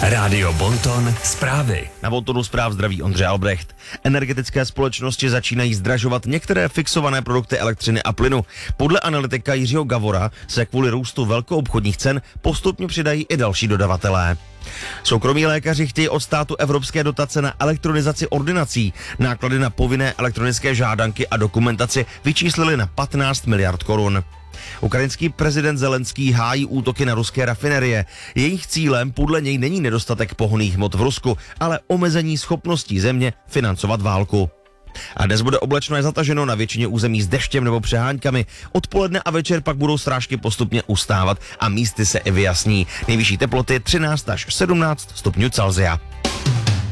Rádio Bonton zprávy. Na Bontonu zpráv zdraví Ondřej Albrecht. Energetické společnosti začínají zdražovat některé fixované produkty elektřiny a plynu. Podle analytika Jiřího Gavora se kvůli růstu velkoobchodních cen postupně přidají i další dodavatelé. Soukromí lékaři chtějí od státu evropské dotace na elektronizaci ordinací. Náklady na povinné elektronické žádanky a dokumentaci vyčíslili na 15 miliard korun. Ukrajinský prezident Zelenský hájí útoky na ruské rafinerie. Jejich cílem podle něj není nedostatek pohonných hmot v Rusku, ale omezení schopností země financovat válku. A dnes bude oblačno a zataženo na většině území s deštěm nebo přeháňkami. Odpoledne a večer pak budou srážky postupně ustávat a místy se i vyjasní. Nejvyšší teploty 13 až 17 stupňů Celsia.